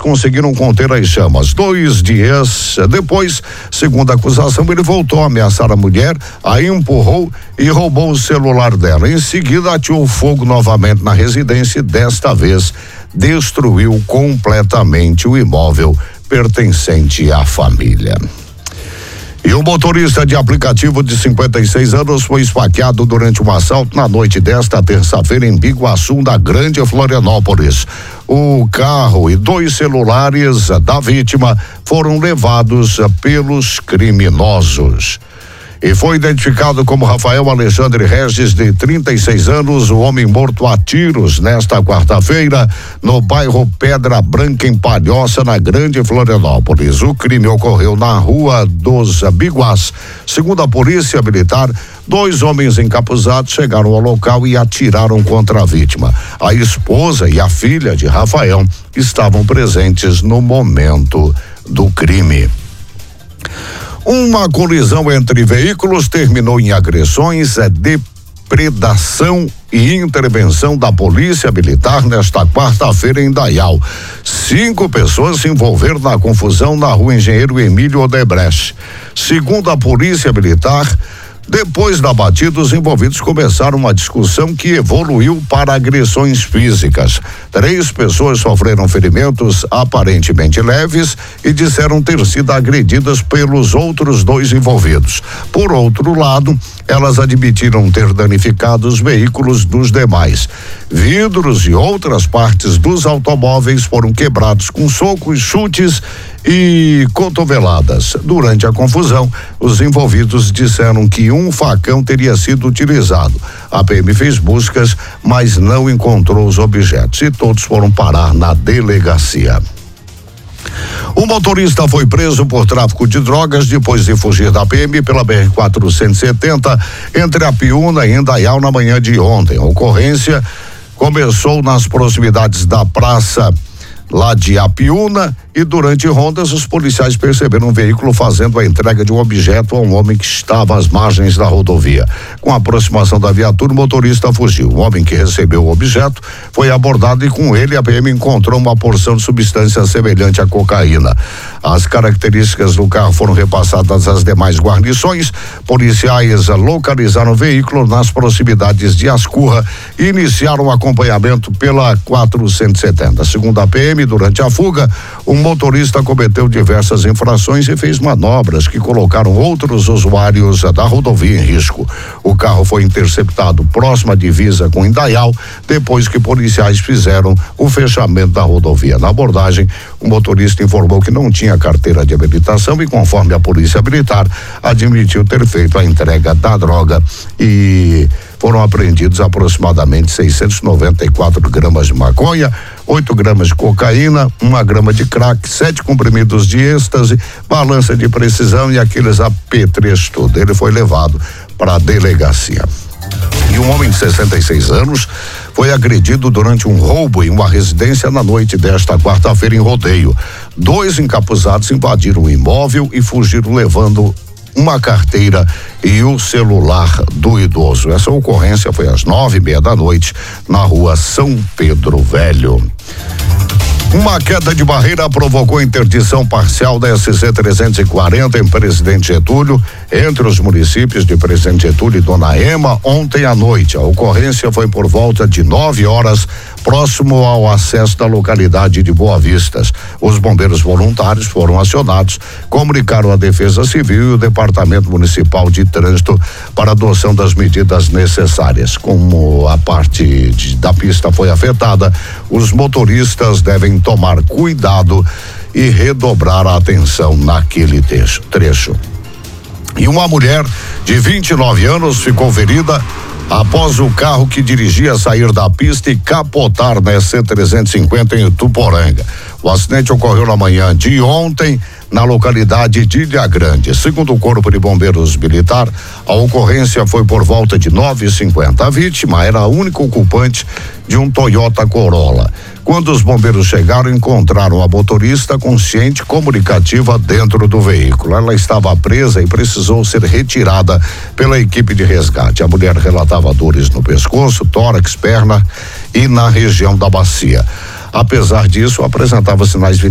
conseguiram conter as chamas. 2 dias depois, segundo a acusação, ele voltou a ameaçar a mulher, a empurrou e roubou o celular dela. Em seguida, ateou fogo novamente na residência e desta vez destruiu completamente o imóvel pertencente à família. E o motorista de aplicativo de 56 anos foi esfaqueado durante um assalto na noite desta terça-feira em Biguaçu, da Grande Florianópolis. O carro e 2 celulares da vítima foram levados pelos criminosos. E foi identificado como Rafael Alexandre Regis, de 36 anos, o homem morto a tiros nesta quarta-feira no bairro Pedra Branca, em Palhoça, na Grande Florianópolis. O crime ocorreu na Rua dos Biguás. Segundo a Polícia Militar, 2 homens encapuzados chegaram ao local e atiraram contra a vítima. A esposa e a filha de Rafael estavam presentes no momento do crime. Uma colisão entre veículos terminou em agressões, depredação e intervenção da Polícia Militar nesta quarta-feira em Dayal. 5 pessoas se envolveram na confusão na Rua Engenheiro Emílio Odebrecht. Segundo a Polícia Militar, depois da batida, os envolvidos começaram uma discussão que evoluiu para agressões físicas. 3 pessoas sofreram ferimentos aparentemente leves e disseram ter sido agredidas pelos outros 2 envolvidos. Por outro lado, elas admitiram ter danificado os veículos dos demais. Vidros e outras partes dos automóveis foram quebrados com socos, chutes e cotoveladas. Durante a confusão, os envolvidos disseram que um facão teria sido utilizado. A PM fez buscas, mas não encontrou os objetos e todos foram parar na delegacia. O motorista foi preso por tráfico de drogas depois de fugir da PM pela BR-470 entre a Piúna e Indaial na manhã de ontem. A ocorrência começou nas proximidades da praça lá de Apiúna e durante rondas os policiais perceberam um veículo fazendo a entrega de um objeto a um homem que estava às margens da rodovia. Com a aproximação da viatura, o motorista fugiu. O homem que recebeu o objeto foi abordado e com ele a PM encontrou uma porção de substância semelhante à cocaína. As características do carro foram repassadas às demais guarnições. Policiais localizaram o veículo nas proximidades de Ascurra e iniciaram o acompanhamento pela 470. Segundo a PM, durante a fuga, o motorista cometeu diversas infrações e fez manobras que colocaram outros usuários da rodovia em risco. O carro foi interceptado próximo à divisa com Indaial, depois que policiais fizeram o fechamento da rodovia. Na abordagem, o motorista informou que não tinha carteira de habilitação e, conforme a Polícia Militar, admitiu ter feito a entrega da droga e foram apreendidos aproximadamente 694 gramas de maconha, 8 gramas de cocaína, 1 grama de crack, 7 comprimidos de êxtase, balança de precisão e aqueles apetrechos tudo. Ele foi levado para a delegacia. E um homem de 66 anos foi agredido durante um roubo em uma residência na noite desta quarta-feira em Rodeio. 2 encapuzados invadiram o imóvel e fugiram levando uma carteira e o celular do idoso. Essa ocorrência foi às 9:30 da noite na rua São Pedro Velho. Uma queda de barreira provocou interdição parcial da SC 340 em Presidente Getúlio, entre os municípios de Presidente Getúlio e Dona Ema, ontem à noite. A ocorrência foi por volta de 9 horas, próximo ao acesso da localidade de Boa Vistas. Os bombeiros voluntários foram acionados, comunicaram a Defesa Civil e o Departamento Municipal de Trânsito para a adoção das medidas necessárias. Como a parte da pista foi afetada, os motoristas devem tomar cuidado e redobrar a atenção naquele trecho. E uma mulher de 29 anos ficou ferida após o carro que dirigia sair da pista e capotar na SC-350 em Ituporanga. O acidente ocorreu na manhã de ontem, na localidade de Ilha Grande. Segundo o Corpo de Bombeiros Militar, a ocorrência foi por volta de 9h50. A vítima era a única ocupante de um Toyota Corolla. Quando os bombeiros chegaram, encontraram a motorista consciente e comunicativa dentro do veículo. Ela estava presa e precisou ser retirada pela equipe de resgate. A mulher relatava dores no pescoço, tórax, perna e na região da bacia. Apesar disso, apresentava sinais